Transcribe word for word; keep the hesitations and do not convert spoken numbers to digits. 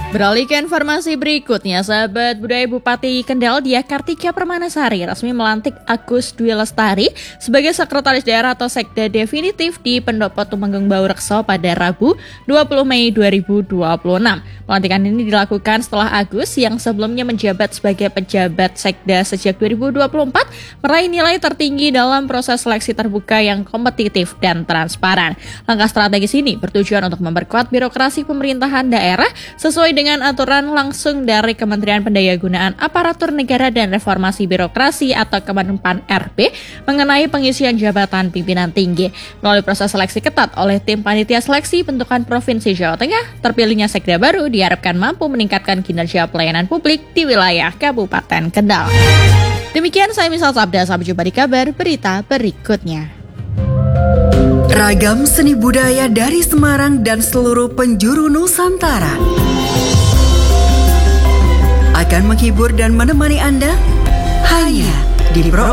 Beralih ke informasi berikutnya, sahabat budaya Bupati Kendal Diah Kartika Permanasari resmi melantik Agus Dwi Lestari sebagai Sekretaris Daerah atau Sekda definitif di Pendopo Tumenggung Bau Rekso pada Rabu dua puluh Mei dua ribu dua puluh enam. Pelantikan ini dilakukan setelah Agus yang sebelumnya menjabat sebagai pejabat Sekda sejak dua ribu dua puluh empat meraih nilai tertinggi dalam proses seleksi terbuka yang kompetitif dan transparan. Langkah strategis ini bertujuan untuk memperkuat birokrasi pemerintahan daerah sesuai dengan aturan langsung dari Kementerian Pendayagunaan Aparatur Negara dan Reformasi Birokrasi atau Kemenpan R B mengenai pengisian jabatan pimpinan tinggi. Melalui proses seleksi ketat oleh tim panitia seleksi bentukan Provinsi Jawa Tengah, terpilihnya Sekda baru diharapkan mampu meningkatkan kinerja pelayanan publik di wilayah Kabupaten Kendal. Demikian saya Misal Sabda, sampai jumpa di kabar berita berikutnya. Ragam seni budaya dari Semarang dan seluruh penjuru Nusantara akan menghibur dan menemani Anda hanya di Pro